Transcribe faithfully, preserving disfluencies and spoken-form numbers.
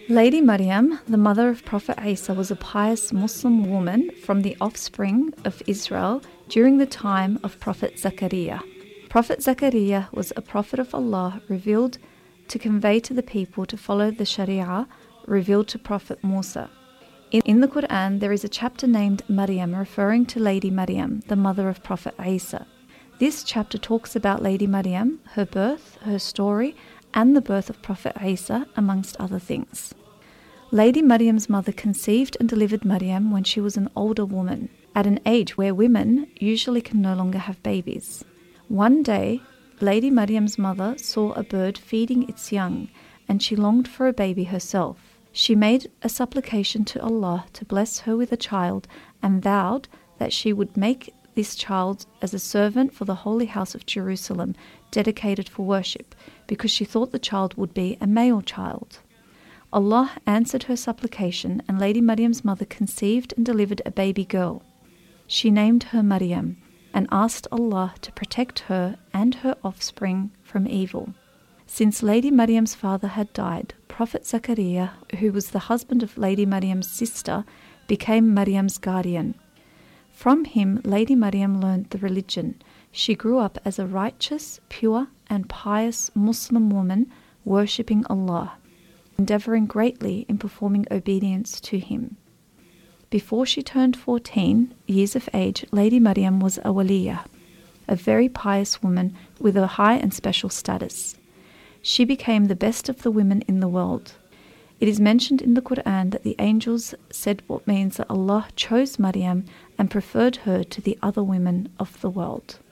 Lady Maryam, the mother of Prophet Isa, was a pious Muslim woman from the offspring of Israel during the time of Prophet Zakaria. Prophet Zakaria was a prophet of Allah revealed to convey to the people to follow the Sharia revealed to Prophet Musa. In, in the Quran, there is a chapter named Maryam referring to Lady Maryam, the mother of Prophet Isa. This chapter talks about Lady Maryam, her birth, her story, and the birth of Prophet Isa, amongst other things. Lady Maryam's mother conceived and delivered Maryam when she was an older woman, at an age where women usually can no longer have babies. One day, Lady Maryam's mother saw a bird feeding its young, and she longed for a baby herself. She made a supplication to Allah to bless her with a child and vowed that she would make this child as a servant for the holy house of Jerusalem, dedicated for worship, because she thought the child would be a male child. Allah answered her supplication, and Lady Maryam's mother conceived and delivered a baby girl. She named her Maryam and asked Allah to protect her and her offspring from evil. Since Lady Maryam's father had died, Prophet Zakaria, who was the husband of Lady Maryam's sister, became Maryam's guardian. From him, Lady Maryam learned the religion. She grew up as a righteous, pure, and pious Muslim woman, worshipping Allah, endeavoring greatly in performing obedience to Him. Before she turned fourteen years of age, Lady Maryam was a waliya, a very pious woman with a high and special status. She became the best of the women in the world. It is mentioned in the Quran that the angels said what means that Allah chose Maryam and preferred her to the other women of the world.